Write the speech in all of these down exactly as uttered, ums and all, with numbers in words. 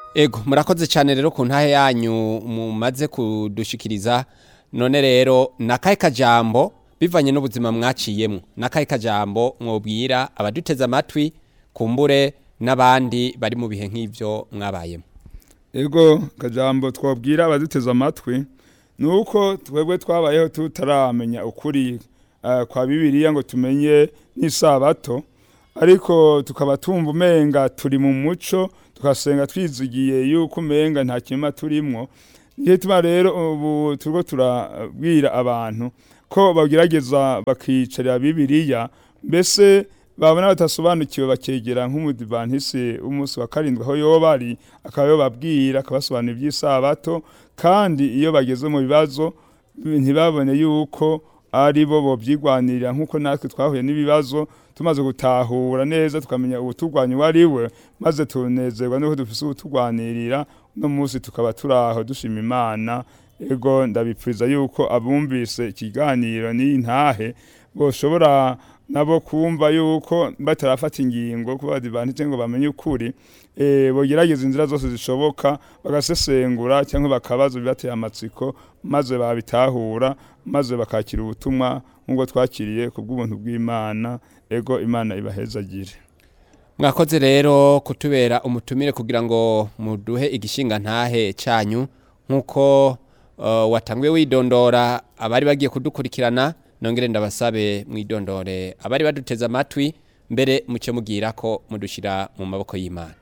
Ego murakoze cyane rero ku ntahe yanyu mumaze kudushikiriza none rero nakahe kajambo bivanye n'ubuzima mwaciyemo nakahe kajambo mwobwira abaduteza amatwi kumbure n'abandi bari mu bihe nk'ivyo mwabayemo. Ego kajambo twobwira abaduteza amatwi nuko twebwe twabayeho tutaramenya ukuri uh, kwa Bibiliya ngo tumenye n'isabato ariko tukaba tumva umenga turi mu muco tukasenga twizigiye yuko umenga nta kimma turimwo niyo tuma rero ubu turiko turabwira abantu ko bagerageza bakicarira Bibiliya mbese babona batasobanukiwe bakegera nk'umudivantisi umunsi wa karindwi aho yoba ari akayo babwira akabasobanura iby'isabato kandi iyo bageze mu bibazo ntibabone yuko ari bo bobyigwanirira nkuko natwe twahuye n'ibibazo tumaze gutahura neza tukamenya ubutugwanyi wariwe maze tunezerwa nuko dufise ubutugwanirira no munsi tukaba turaho dushima Imana. Ego ndabipfuriza yuko abumvise ikiganiro n'intahe boshobora nabo kumva yuko batarafata ingingo kuba adivantiste ngo bamenye ukuri eh bogerageza inzira zose zishoboka bagasesengura cyangwa bakabazo bibateye amatsiko maze babitahura maze bakakira ubutumwa nk'ubwo twakiriye ku bw'ubuntu bw'Imana. Ego Imana ibahezagire. Mwakoze rero kutubera umutumire kugira ngo muduhe igishinga ntahe cyanyu nkuko uh, watanguye widondora abari bagiye kudukurikirana nongere ndabasabe mwidondore abari baduteza amatwi mbere muce mugira ko mudushira mu maboko y'Imana.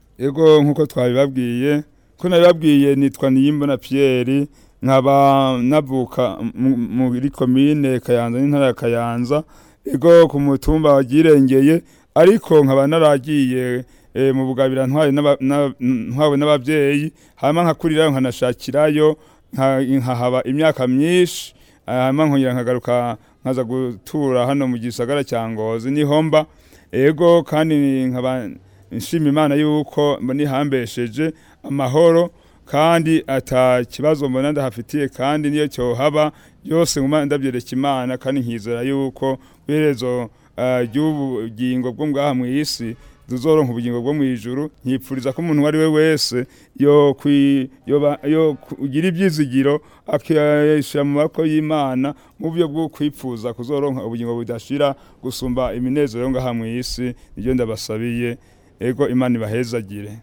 Ego nkuko twabibabwiye ko nabibabwiye nitwa Niyimbona Pierre nkaba navuka muri commune Kayanza n'intara ya Kayanza. Ego ku mutumba wagirengeye ariko nkaba naragiye e, mu bugabira ntwaye ntwawe n'abavyeyi hama nkakurira nkanashakirayo nkahaba imyaka myinshi hama nkongera nkagaruka nkaza gutura hano mu gisagara cya Ngozi nihomba. Ego kandi nkaba nshima Imana yuko mboni hambesheje amahoro kandi ata kibazo mbona ndahafitiye kandi niyo cyo haba yose nguma ndabyereka Imana kandi nkizera yuko birezo ry'ubugingo uh, bwo ngaha mu isi duzoronka ubugingo bwo mu ijuru. Nkipfuriza ko umuntu wari we wese yo yo yo ugira ibyizigiro akayisha mu mako y'Imana mu byo bwo kwipfuza kuzoronka ubugingo budashira gusumba iminezero ngaha mu isi nibyo ndabasabiye. Ego Imana ibahezagire.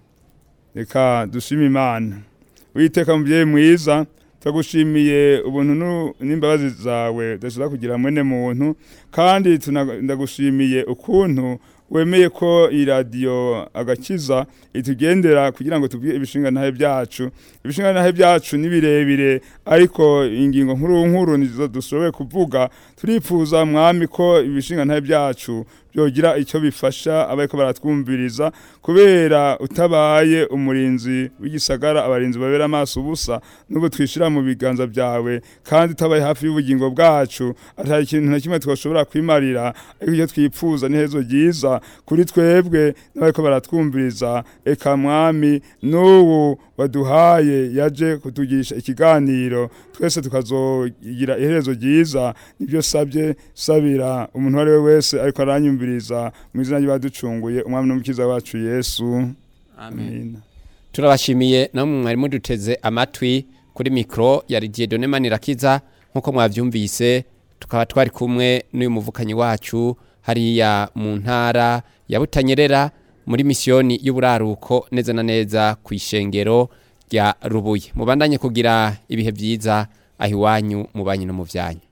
Reka dushime Imana. Witeka mubyeyi mwiza tagushimiye ubuntu n'imbabazi zawe dashira kugira mwene muntu kandi ndagushimiye ukuntu wemeye ko iradiyo agakiza itugendera kugira ngo tubwiye ibishinga ntahe byacu. Ibishinga ntahe byacu ni birebire ariko ingingo nkuru nkuru nizo dushoboye kuvuga. Turipfuza mwami ko ibishinga ntahe byacu byogira icyo bifasha abayiko baratwumviriza kubera utabaye umurinzi w'igisagara abarinzi babera amaso ubusa nubo twishira mu biganza byawe kandi utabaye hafi y'ubugingo bwacu atari ikintu na kimwe twashobora kwimarira ariko iyo twipfuza ni hezo giza kuri twebwe n'abayiko baratwumviriza. Eka mwami n'ubu waduhaye yaje kutugisha ikiganiro twese tukazogira iherezo giza nibyo sabye sabira umuntu wari we wese ariko aranyumviriza mu izina ry'abaducunguye umwami n'umukiza wacu Yesu. Amen, amen. Turabashimiye namwe mwari muduteze amatwi kuri mikro ya Dieudonné Manirakiza nkuko mwavyumvise tukaba twari kumwe n'uyu muvukanyi wacu hariya mu ntara ya Butanyerera muri misiyoni y'uburaruko neza na neza ku ishengero rya Rubuye. Mubandanye kugira ibihe byiza ahiwanyu mubanyi no mu vyanyu.